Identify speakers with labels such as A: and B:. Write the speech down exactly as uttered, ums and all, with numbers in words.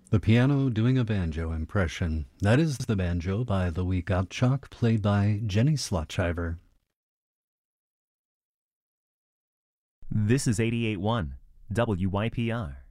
A: The piano doing a banjo impression. That is The Banjo by Louis Gottschalk, played by Jenny Slotchiver.
B: This is eighty-eight point one W Y P R.